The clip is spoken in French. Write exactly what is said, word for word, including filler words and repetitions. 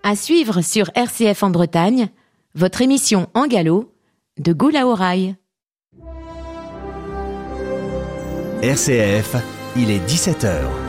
À suivre sur R C F en Bretagne, votre émission en gallo, de Gaulle à Oraille. R C F, il est dix-sept heures.